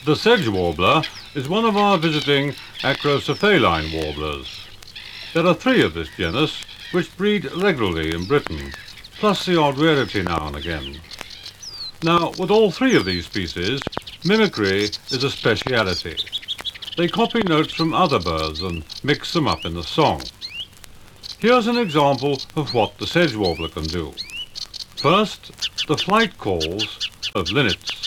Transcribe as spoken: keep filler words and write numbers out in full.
The sedge warbler is one of our visiting acrocephaline warblers. There are three of this genus which breed regularly in Britain, plus the odd rarity now and again. Now, with all three of these species, mimicry is a speciality. They copy notes from other birds and mix them up in the song. Here's an example of what the sedge warbler can do. First, the flight calls of linnets.